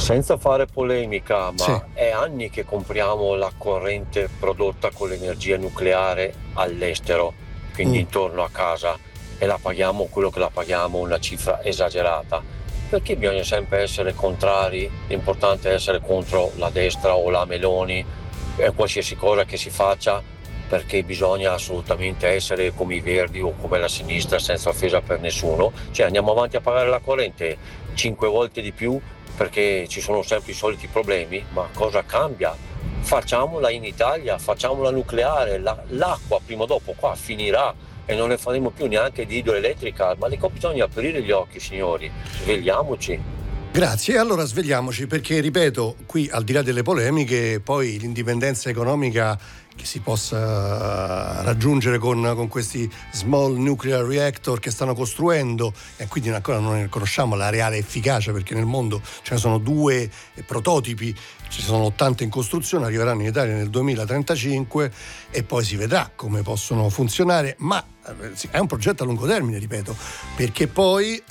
Senza fare polemica, ma Sì. è anni che compriamo la corrente prodotta con l'energia nucleare all'estero, quindi intorno a casa, e la paghiamo quello che la paghiamo, una cifra esagerata. Perché bisogna sempre essere contrari? L'importante è essere contro la destra o la Meloni e qualsiasi cosa che si faccia, perché bisogna assolutamente essere come i Verdi o come la sinistra, senza offesa per nessuno. Cioè andiamo avanti a pagare la corrente 5 volte di più perché ci sono sempre i soliti problemi, ma cosa cambia? Facciamola in Italia, facciamola nucleare, l'acqua prima o dopo qua finirà e non ne faremo più neanche di idroelettrica, ma bisogna aprire gli occhi, signori, svegliamoci. Grazie, allora svegliamoci, perché ripeto, qui al di là delle polemiche, poi l'indipendenza economica che si possa raggiungere con questi small nuclear reactor che stanno costruendo, e quindi ancora non ne conosciamo la reale efficacia, perché nel mondo ce ne sono 2 prototipi, ci sono 80 in costruzione, arriveranno in Italia nel 2035 e poi si vedrà come possono funzionare, ma è un progetto a lungo termine, ripeto, perché poi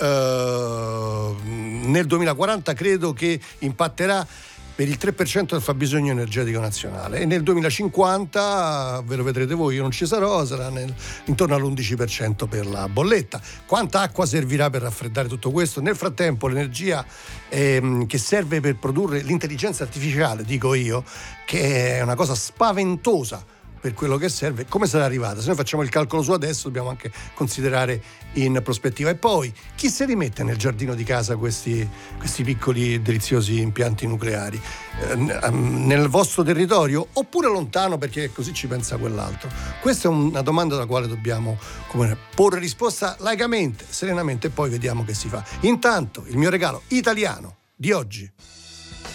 nel 2040 credo che impatterà per il 3% del fabbisogno energetico nazionale, e nel 2050, ve lo vedrete voi, io non ci sarò, sarà intorno all'11% per la bolletta. Quanta acqua servirà per raffreddare tutto questo? Nel frattempo l'energia che serve per produrre l'intelligenza artificiale, dico io, che è una cosa spaventosa per quello che serve, come sarà arrivata? Se noi facciamo il calcolo su adesso, dobbiamo anche considerare in prospettiva. E poi, chi si rimette nel giardino di casa questi piccoli e deliziosi impianti nucleari? Nel vostro territorio oppure lontano, perché così ci pensa quell'altro? Questa è una domanda alla quale dobbiamo porre risposta laicamente, serenamente, e poi vediamo che si fa. Intanto il mio regalo italiano di oggi.